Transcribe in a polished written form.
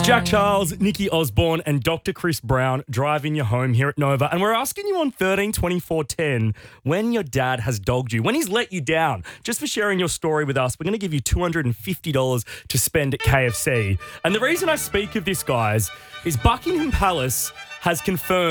Jack Charles, Nikki Osborne, and Dr. Chris Brown driving you home here at Nova. And we're asking you on 13 24 10 when your dad has dogged you, when he's let you down. Just for sharing your story with us, we're going to give you $250 to spend at KFC. And the reason I speak of this, guys, is Buckingham Palace has confirmed